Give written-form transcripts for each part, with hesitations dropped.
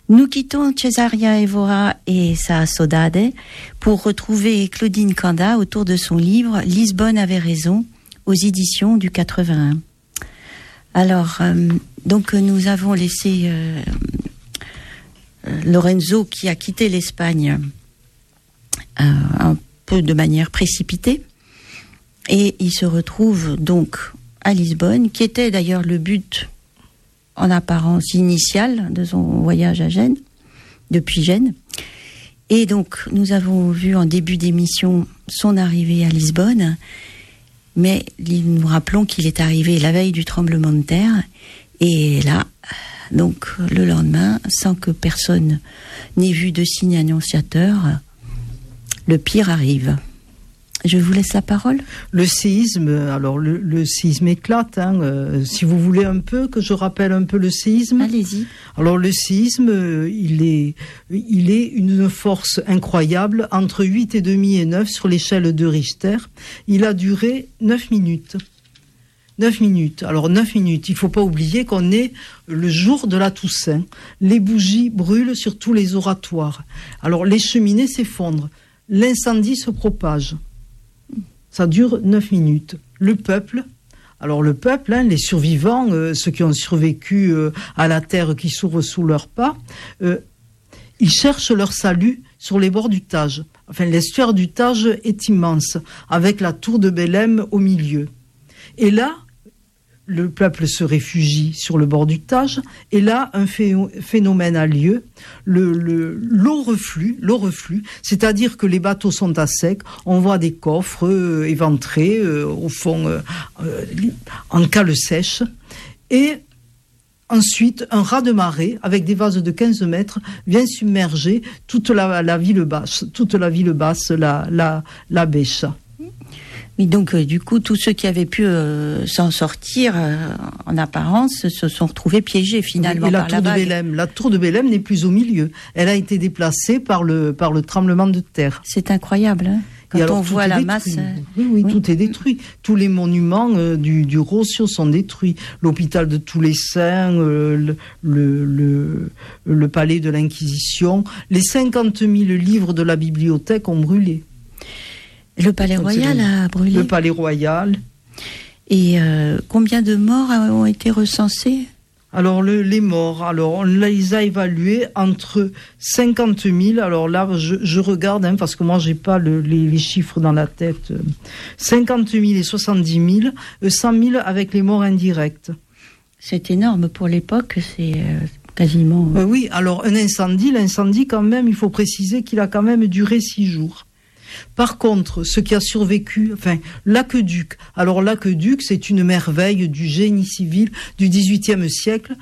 Nous quittons Cesaria Évora et sa Saudade pour retrouver Claudine Canda autour de son livre « Lisbonne avait raison » aux éditions du 81. Alors, donc nous avons laissé Lorenzo qui a quitté l'Espagne un peu de manière précipitée et il se retrouve donc à Lisbonne, qui était d'ailleurs le but en apparence initiale de son voyage à Gênes, depuis Gênes. Et donc, nous avons vu en début d'émission son arrivée à Lisbonne, mais nous rappelons qu'il est arrivé la veille du tremblement de terre, et là, donc, le lendemain, sans que personne n'ait vu de signe annonciateur, le pire arrive. Je vous laisse la parole. Le séisme, alors le séisme éclate. Si vous voulez un peu que je rappelle un peu le séisme. Allez-y. Alors le séisme, il est une force incroyable, entre 8,5 et 9 sur l'échelle de Richter. Il a duré 9 minutes. 9 minutes. Alors 9 minutes, il ne faut pas oublier qu'on est le jour de la Toussaint. Les bougies brûlent sur tous les oratoires. Alors les cheminées s'effondrent. L'incendie se propage. Ça dure 9 minutes. Le peuple, les survivants, ceux qui ont survécu à la terre qui s'ouvre sous leurs pas, ils cherchent leur salut sur les bords du Tage. Enfin, l'estuaire du Tage est immense, avec la tour de Belém au milieu. Et là, le peuple se réfugie sur le bord du Tage, et là, un phénomène a lieu. L'eau reflue, c'est-à-dire que les bateaux sont à sec, on voit des coffres éventrés, au fond, en cale sèche, et ensuite, un raz-de-marée, avec des vases de 15 mètres, vient submerger toute la ville basse, la Bêche. Oui, donc du coup, tous ceux qui avaient pu s'en sortir, en apparence, se sont retrouvés piégés finalement par la vague. La tour de Belém n'est plus au milieu. Elle a été déplacée par le tremblement de terre. C'est incroyable, hein, quand on voit la masse. Oui, tout est détruit. Tous les monuments du Rossio sont détruits. L'hôpital de tous les saints, le palais de l'Inquisition, les 50 000 livres de la bibliothèque ont brûlé. Le palais royal a brûlé. Le palais royal. Et combien de morts ont été recensés ? Alors, les morts, on les a évalués entre 50 000, alors là, je regarde, parce que moi, j'ai pas les chiffres dans la tête, 50 000 et 70 000, 100 000 avec les morts indirectes. C'est énorme pour l'époque, c'est quasiment... Oui, alors l'incendie quand même, il faut préciser qu'il a quand même duré 6 jours. Par contre, ce qui a survécu, l'aqueduc. Alors l'aqueduc, c'est une merveille du génie civil du XVIIIe siècle.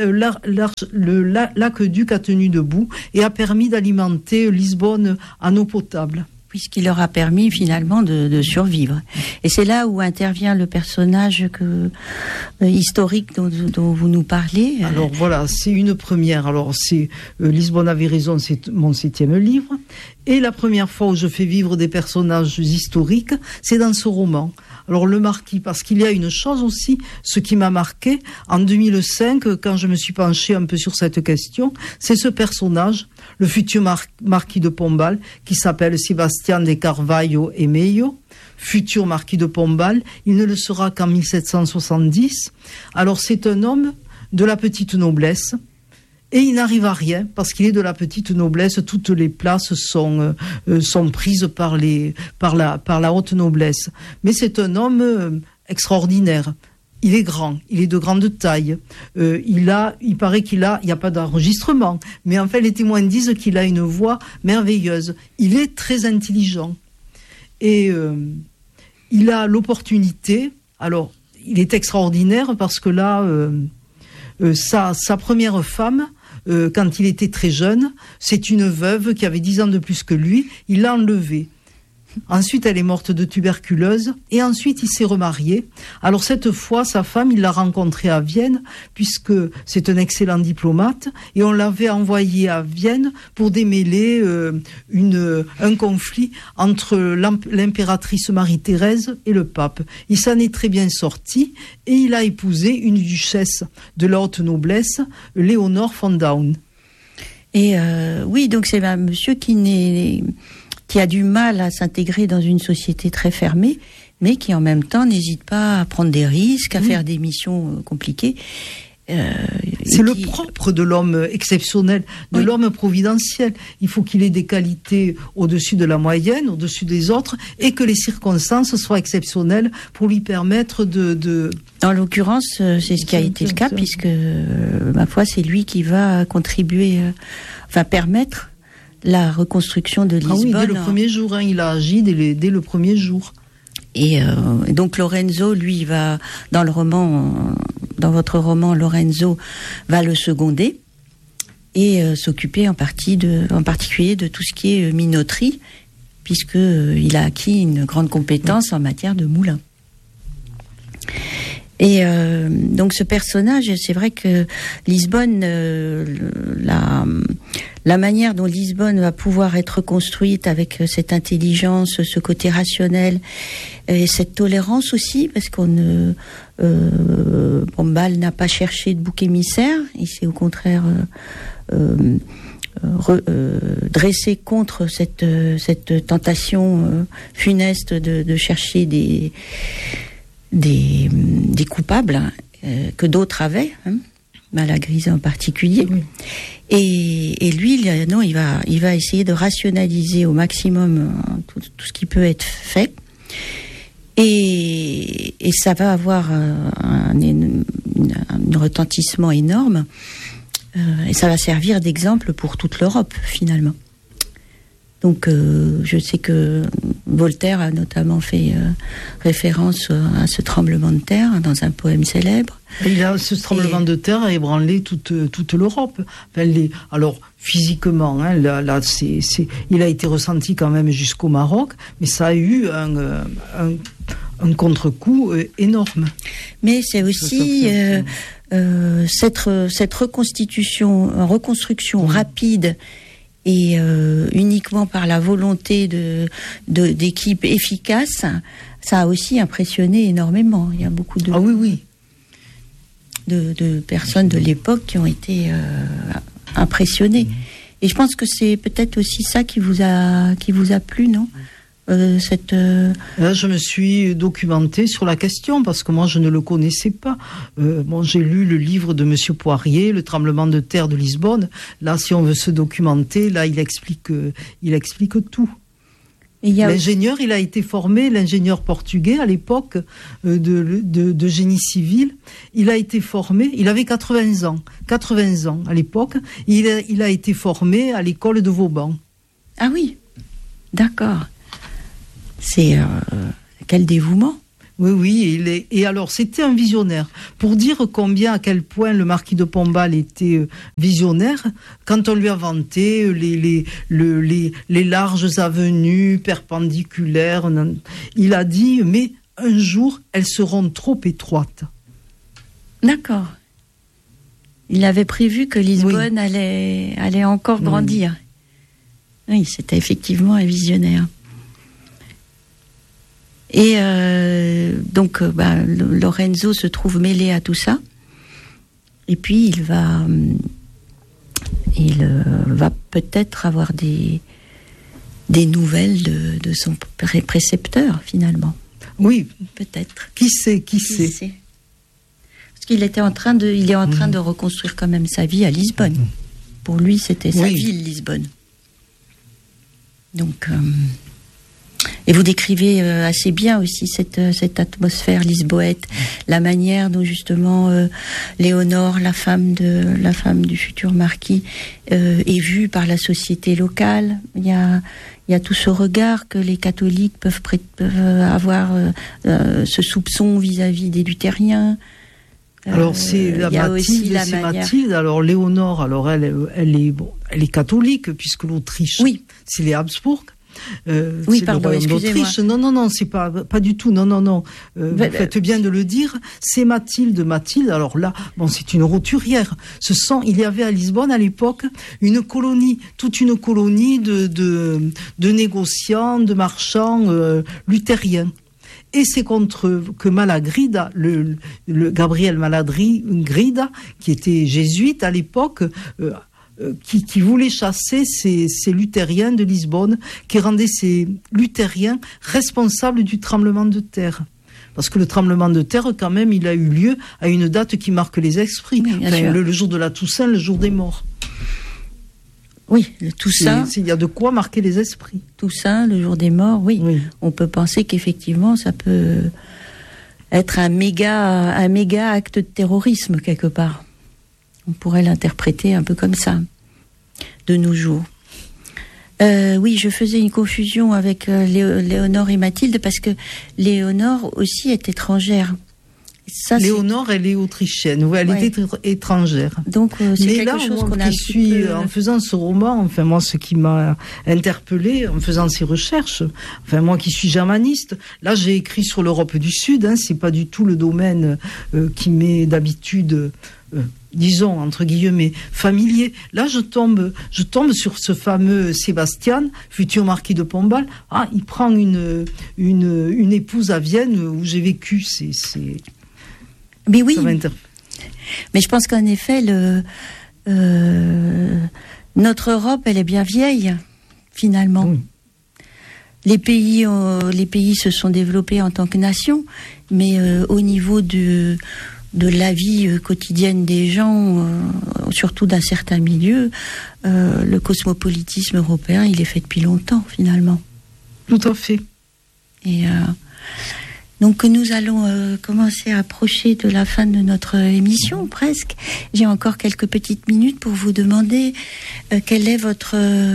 L'aqueduc a tenu debout et a permis d'alimenter Lisbonne en eau potable. Puisqu'il leur a permis finalement de survivre. Et c'est là où intervient le personnage historique dont vous nous parlez. Alors voilà, c'est une première. Alors c'est Lisbonne avait raison, c'est mon 7e livre. Et la première fois où je fais vivre des personnages historiques, c'est dans ce roman. Alors le marquis, parce qu'il y a une chose aussi, ce qui m'a marqué, en 2005, quand je me suis penchée un peu sur cette question, c'est ce personnage, le futur marquis de Pombal, qui s'appelle Sebastián de Carvalho e Meio, futur marquis de Pombal, il ne le sera qu'en 1770. Alors c'est un homme de la petite noblesse, et il n'arrive à rien, parce qu'il est de la petite noblesse, toutes les places sont prises par la haute noblesse. Mais c'est un homme extraordinaire. Il est grand, il est de grande taille. Il paraît il n'y a pas d'enregistrement, mais en fait les témoins disent qu'il a une voix merveilleuse. Il est très intelligent. Et il a l'opportunité, alors il est extraordinaire parce que là, sa première femme, quand il était très jeune, c'est une veuve qui avait 10 ans de plus que lui, il l'a enlevée. Ensuite, elle est morte de tuberculose et ensuite, il s'est remarié. Alors cette fois, sa femme, il l'a rencontrée à Vienne puisque c'est un excellent diplomate et on l'avait envoyé à Vienne pour démêler un conflit entre l'impératrice Marie-Thérèse et le pape. Il s'en est très bien sorti et il a épousé une duchesse de la haute noblesse, Léonore von Daun. Et oui, donc c'est un monsieur qui a du mal à s'intégrer dans une société très fermée, mais qui en même temps n'hésite pas à prendre des risques, à faire des missions compliquées. C'est le propre de l'homme exceptionnel, de l'homme providentiel. Il faut qu'il ait des qualités au-dessus de la moyenne, au-dessus des autres, et que les circonstances soient exceptionnelles pour lui permettre de... En l'occurrence, c'est ce qui a été le cas, puisque, ma foi, c'est lui qui va contribuer, permettre la reconstruction de Lisbonne. Ah oui, dès le premier jour, il a agi dès le premier jour. Et donc Lorenzo, lui, va dans votre roman, Lorenzo va le seconder et s'occuper en particulier de tout ce qui est minoterie, puisque il a acquis une grande compétence en matière de moulin. Et donc ce personnage, c'est vrai que Lisbonne, la manière dont Lisbonne va pouvoir être reconstruite avec cette intelligence, ce côté rationnel et cette tolérance aussi, parce Pombal n'a pas cherché de bouc émissaire, il s'est au contraire dressé contre cette tentation funeste de chercher des coupables que d'autres avaient, Malagrise en particulier. Oui. Et lui, il va essayer de rationaliser au maximum tout ce qui peut être fait. Et ça va avoir un retentissement énorme. Et ça va servir d'exemple pour toute l'Europe, finalement. Donc, je sais que Voltaire a notamment fait référence à ce tremblement de terre dans un poème célèbre. Ce tremblement de terre a ébranlé toute l'Europe. Alors, physiquement, il a été ressenti quand même jusqu'au Maroc, mais ça a eu un contre-coup énorme. Mais c'est aussi cette reconstruction rapide et uniquement par la volonté d'équipes efficaces, ça a aussi impressionné énormément. Il y a beaucoup de personnes de l'époque qui ont été impressionnées. Et je pense que c'est peut-être aussi ça qui vous a plu, non ? Là, je me suis documentée sur la question parce que moi je ne le connaissais pas. J'ai lu le livre de Monsieur Poirier, Le tremblement de terre de Lisbonne. Là, si on veut se documenter, là il explique tout. L'ingénieur, il a été formé, l'ingénieur portugais à l'époque de génie civil. Il a été formé, il avait 80 ans à l'époque. Il a été formé à l'école de Vauban. Ah oui, d'accord. C'est quel dévouement. Oui, et alors c'était un visionnaire. Pour dire à quel point le marquis de Pombal était visionnaire, quand on lui a vanté les larges avenues perpendiculaires, il a dit, mais un jour, elles seront trop étroites. D'accord. Il avait prévu que Lisbonne allait encore grandir. Oui, c'était effectivement un visionnaire. Et donc, Lorenzo se trouve mêlé à tout ça. Et puis, il va peut-être avoir des nouvelles de son précepteur, finalement. Oui. Peut-être. Qui sait. Parce qu'il est en train de reconstruire quand même sa vie à Lisbonne. Pour lui, c'était sa ville, Lisbonne. Donc... Et vous décrivez assez bien aussi cette atmosphère lisboète, la manière dont justement Léonore, la femme du futur marquis, est vue par la société locale. Il y a tout ce regard que les catholiques peuvent avoir, ce soupçon vis-à-vis des luthériens. Alors c'est Mathilde. Alors Léonore, alors elle est catholique puisque l'Autriche, c'est les Habsbourg. Pardon, excusez-moi. Non, c'est pas du tout. Non. Vous faites bien de le dire. C'est Mathilde. Alors là, c'est une roturière. Il y avait à Lisbonne à l'époque toute une colonie de négociants, de marchands luthériens. Et c'est contre eux que Malagrida, le Gabriel Malagrida, qui était jésuite à l'époque, qui voulait chasser ces luthériens de Lisbonne, qui rendaient ces luthériens responsables du tremblement de terre. Parce que le tremblement de terre, quand même, il a eu lieu à une date qui marque les esprits. Oui, le jour de la Toussaint, le jour des morts. Oui, le Toussaint. Il y a de quoi marquer les esprits. Toussaint, le jour des morts, oui. On peut penser qu'effectivement, ça peut être un méga acte de terrorisme, quelque part. On pourrait l'interpréter un peu comme ça, de nos jours. Oui, je faisais une confusion avec Léonore et Mathilde, parce que Léonore aussi est étrangère. Ça, Léonore, elle est autrichienne, oui, elle était étrangère. Donc, c'est mais quelque là, chose moi, qu'on a en faisant ce roman, enfin, moi, ce qui m'a interpellée en faisant ces recherches, enfin, moi qui suis germaniste, là, j'ai écrit sur l'Europe du Sud, hein, c'est pas du tout le domaine qui m'est d'habitude, disons, entre guillemets, familier. Là, je tombe sur ce fameux Sébastien, futur marquis de Pombal. Ah, il prend une épouse à Vienne où j'ai vécu, Mais oui, mais je pense qu'en effet, notre Europe, elle est bien vieille, finalement. Oui. Les pays se sont développés en tant que nation, mais au niveau de la vie quotidienne des gens, surtout d'un certain milieu, le cosmopolitisme européen, il est fait depuis longtemps, finalement. Tout à fait. Et donc nous allons commencer à approcher de la fin de notre émission, presque. J'ai encore quelques petites minutes pour vous demander quel est votre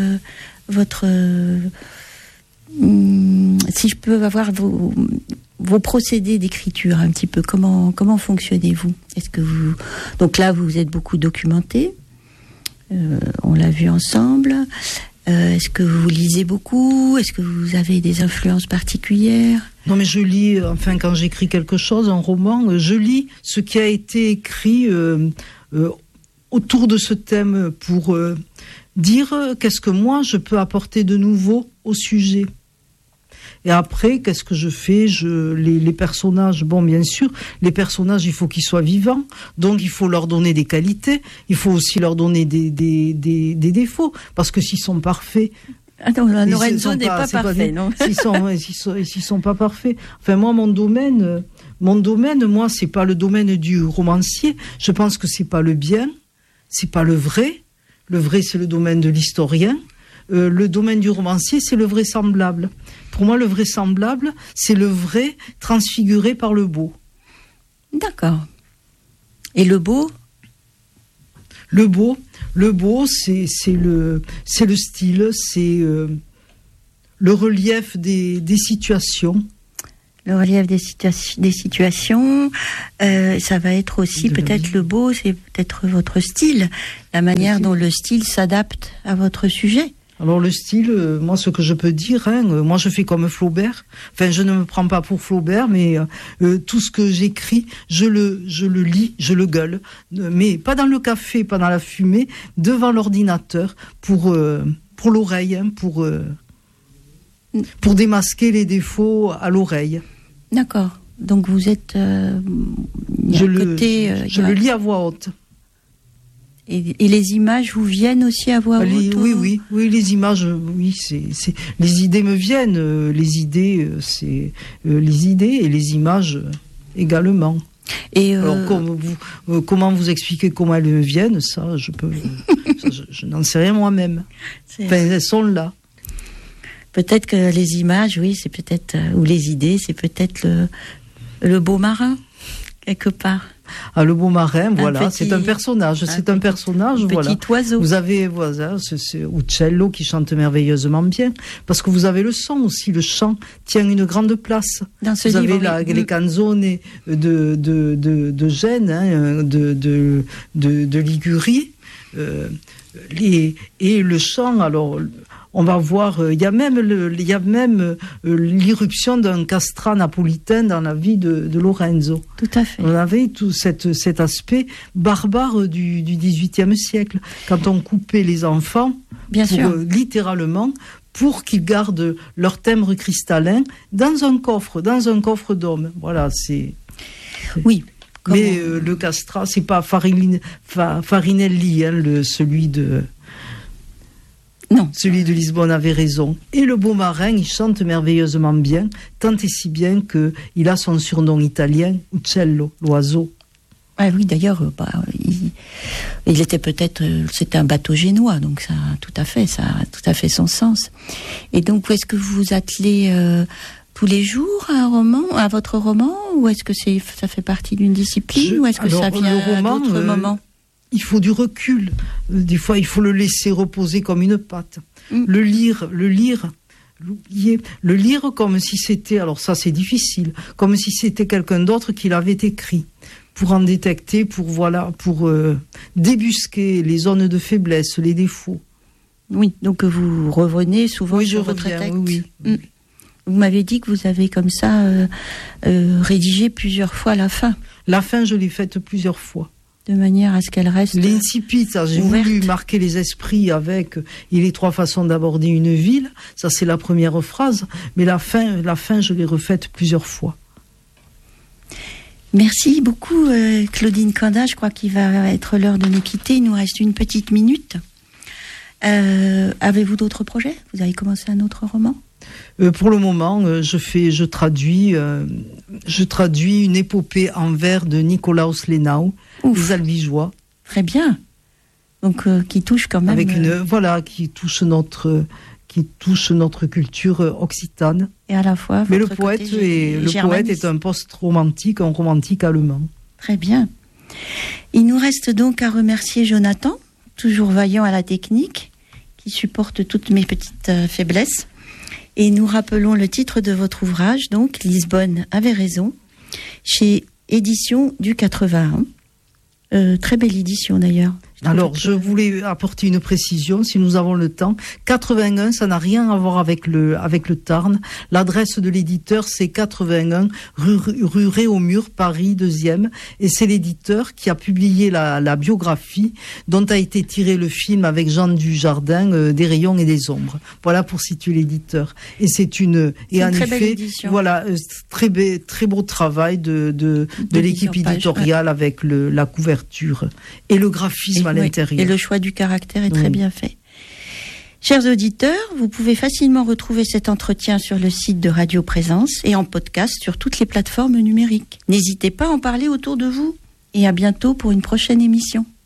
si je peux avoir vos procédés d'écriture un petit peu. Comment fonctionnez-vous? Est-ce que vous... Donc là, vous êtes beaucoup documenté. On l'a vu ensemble. Est-ce que vous lisez beaucoup? Est-ce que vous avez des influences particulières? Non, mais je lis, enfin, quand j'écris quelque chose, un roman, je lis ce qui a été écrit autour de ce thème pour dire qu'est-ce que moi je peux apporter de nouveau au sujet. Et après, qu'est-ce que je fais? Les personnages, bon, bien sûr, les personnages, il faut qu'ils soient vivants, donc il faut leur donner des qualités, il faut aussi leur donner des défauts, parce que s'ils sont parfaits... Ah non, Lorenzo n'est pas parfait, non. S'ils sont pas parfaits. Enfin, moi, mon domaine, moi, c'est pas le domaine du romancier. Je pense que c'est pas le bien, c'est pas le vrai. Le vrai, c'est le domaine de l'historien. Le domaine du romancier, c'est le vraisemblable. Pour moi, le vraisemblable, c'est le vrai transfiguré par le beau. D'accord. Et le beau? Le beau, c'est le style, c'est le relief des situations. Le relief des situations, ça va être aussi peut-être le beau, c'est peut-être votre style, la manière dont le style s'adapte à votre sujet. Alors le style, moi ce que je peux dire, moi je fais comme Flaubert. Enfin, je ne me prends pas pour Flaubert, mais tout ce que j'écris, je le lis, je le gueule, mais pas dans le café, pas dans la fumée, devant l'ordinateur pour l'oreille, pour démasquer les défauts à l'oreille. D'accord. Donc vous êtes je le lis à voix haute. Et les images vous viennent aussi à voix haute? Oui, les images, oui, c'est les idées me viennent, les idées, c'est les idées et les images également. Et alors, comment vous expliquer comment elles me viennent, ça, je n'en sais rien moi-même. Enfin, elles sont là. Peut-être que les images, oui, c'est peut-être, ou les idées, c'est peut-être le beau marin, quelque part. Ah, le beau marin, voilà, c'est un personnage, voilà. Petit oiseau. Vous avez, voilà, c'est Uccello qui chante merveilleusement bien, parce que vous avez le son aussi, le chant tient une grande place. Dans ce livre, vous avez les canzone de Gênes, hein, de Ligurie, et le chant, alors... On va voir, il y a même l'irruption d'un castrat napolitain dans la vie de Lorenzo. Tout à fait. On avait tout cet aspect barbare du XVIIIe siècle, quand on coupait les enfants, littéralement, pour qu'ils gardent leur timbre cristallin dans un coffre d'homme. Voilà, c'est... Oui. Mais le castrat, c'est pas Farinelli, celui de Lisbonne avait raison. Et le beau marin, il chante merveilleusement bien, tant et si bien qu'il a son surnom italien, Uccello, l'oiseau. Ah oui, d'ailleurs, il était peut-être, c'était un bateau génois, donc ça a tout à fait son sens. Et donc, est-ce que vous vous attelez tous les jours à votre roman, ou est-ce que ça fait partie d'une discipline, ou est-ce que ça vient à d'autres moments? Il faut du recul. Des fois, il faut le laisser reposer comme une pâte. Le lire, l'oublier. Le lire comme si c'était, alors ça c'est difficile, comme si c'était quelqu'un d'autre qui l'avait écrit. Pour en détecter, pour débusquer les zones de faiblesse, les défauts. Oui, donc vous revenez souvent sur votre texte. Oui. Vous m'avez dit que vous avez comme ça rédigé plusieurs fois la fin. La fin, je l'ai faite plusieurs fois. De manière à ce qu'elle reste l'incipit, j'ai voulu marquer les esprits avec il est 3 façons d'aborder une ville. Ça, c'est la première phrase. Mais la fin, je l'ai refaite plusieurs fois. Merci beaucoup, Claudine Canda. Je crois qu'il va être l'heure de nous quitter. Il nous reste une petite minute. Avez-vous d'autres projets? Vous avez commencé un autre roman? Pour le moment, je traduis une épopée en vers de Nicolaus Lenau, Les Albigeois. Très bien. Donc, qui touche quand même. Qui touche notre culture occitane. Et à la fois. Mais le poète est un post-romantique, un romantique allemand. Très bien. Il nous reste donc à remercier Jonathan, toujours vaillant à la technique, qui supporte toutes mes petites faiblesses. Et nous rappelons le titre de votre ouvrage, donc Lisbonne avait raison, chez Éditions du 81. Très belle édition d'ailleurs. Alors, je voulais apporter une précision, si nous avons le temps. 81, ça n'a rien à voir avec le Tarn. L'adresse de l'éditeur, c'est 81 rue Réaumur, Paris 2e. Et c'est l'éditeur qui a publié la biographie dont a été tiré le film avec Jean Dujardin, Des rayons et des ombres. Voilà pour situer l'éditeur. Et c'est une très belle édition. Voilà, très beau travail de l'équipe éditoriale avec la couverture et le graphisme à l'intérieur. Et le choix du caractère est très bien fait. Chers auditeurs, vous pouvez facilement retrouver cet entretien sur le site de Radio Présence et en podcast sur toutes les plateformes numériques. N'hésitez pas à en parler autour de vous. Et à bientôt pour une prochaine émission.